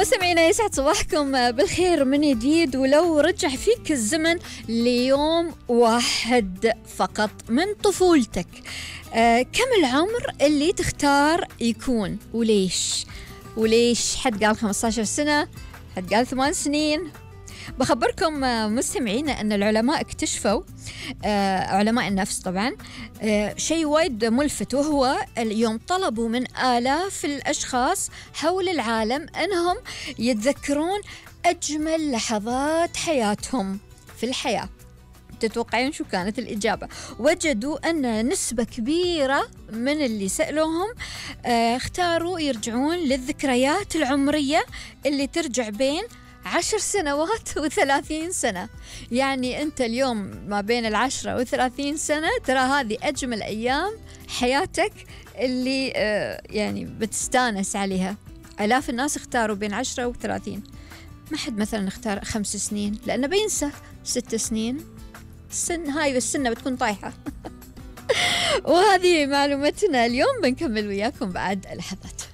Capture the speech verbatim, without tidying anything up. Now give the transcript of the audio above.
مستمعينا يسعد صباحكم بالخير من جديد. ولو رجع فيك الزمن ليوم واحد فقط من طفولتك، آه كم العمر اللي تختار يكون وليش؟ وليش؟ حد قال خمسة عشر سنة، حد قال ثمان سنين. بخبركم مستمعينا أن العلماء اكتشفوا، آه علماء النفس طبعا، آه شيء وايد ملفت، وهو اليوم طلبوا من آلاف الأشخاص حول العالم أنهم يتذكرون أجمل لحظات حياتهم في الحياة. تتوقعين شو كانت الإجابة؟ وجدوا أن نسبة كبيرة من اللي سألوهم آه اختاروا يرجعون للذكريات العمرية اللي ترجع بين عشر سنوات وثلاثين سنة. يعني أنت اليوم ما بين العشرة وثلاثين سنة، ترى هذه أجمل أيام حياتك اللي آه يعني بتستانس عليها. آلاف الناس اختاروا بين عشرة وثلاثين، ما حد مثلا اختار خمس سنين لأنه بينسى. ست سنين السن هاي السنة بتكون طايحة. وهذه معلومتنا اليوم، بنكمل وياكم بعد لحظات.